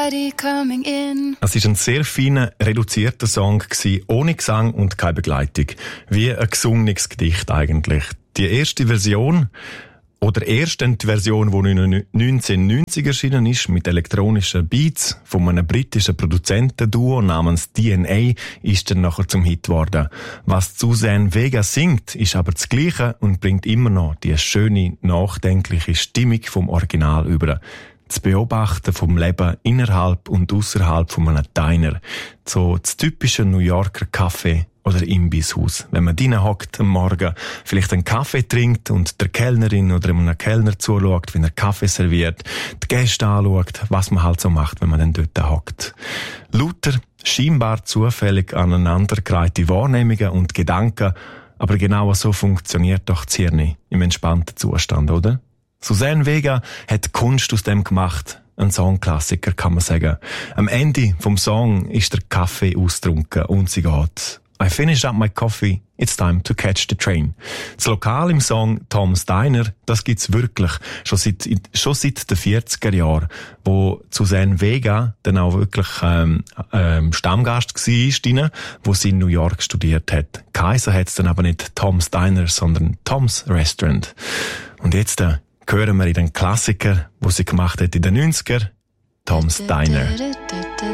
Daddy coming in. Es war ein sehr feiner, reduzierter Song, ohne Gesang und keine Begleitung. Wie ein gesungenes Gedicht eigentlich. Die erste Version, oder erste Version, die 1990 erschienen ist, mit elektronischen Beats von einem britischen Produzentenduo namens DNA, ist dann nachher zum Hit geworden. Was Suzanne Vega singt, ist aber das Gleiche und bringt immer noch die schöne, nachdenkliche Stimmung vom Original über. Das Beobachten vom Leben innerhalb und außerhalb von einem Diner. So das typische New Yorker Café oder Imbisshaus. Wenn man drinnen hockt am Morgen, vielleicht einen Kaffee trinkt und der Kellnerin oder einem Kellner zuschaut, wenn er Kaffee serviert, die Gäste anschaut, was man halt so macht, wenn man dann dort hockt. Lauter, scheinbar zufällig aneinandergereihte Wahrnehmungen und Gedanken, aber genau so funktioniert doch das Hirn im entspannten Zustand, oder? Suzanne Vega hat Kunst aus dem gemacht. Ein Songklassiker, kann man sagen. Am Ende vom Song ist der Kaffee ausgetrunken und sie geht. I finished up my coffee, it's time to catch the train. Das Lokal im Song Tom's Diner, das gibt's wirklich schon seit den 40er Jahren, wo Suzanne Vega dann auch wirklich Stammgast war, wo sie in New York studiert hat. Kaiser hat's dann aber nicht Tom's Diner, sondern Tom's Restaurant. Und jetzt hören wir in den Klassiker, wo sie gemacht hat in den 90er, Tom's Diner.